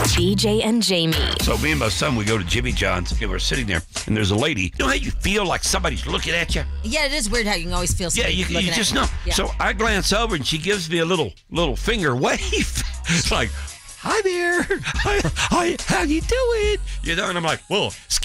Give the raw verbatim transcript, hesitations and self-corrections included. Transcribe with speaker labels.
Speaker 1: B J and Jamie.
Speaker 2: So me and my son, we go to Jimmy John's, and we're sitting there, and there's a lady. You know how you feel like somebody's looking at you?
Speaker 3: Yeah, it is weird how you can always feel
Speaker 2: Yeah,
Speaker 3: somebody
Speaker 2: you,
Speaker 3: looking
Speaker 2: you
Speaker 3: at
Speaker 2: just
Speaker 3: you.
Speaker 2: know.
Speaker 3: Yeah.
Speaker 2: So I glance over, and she gives me a little little finger wave. It's like, hi there. Hi, hi, how you doing? You know, and I'm like, well,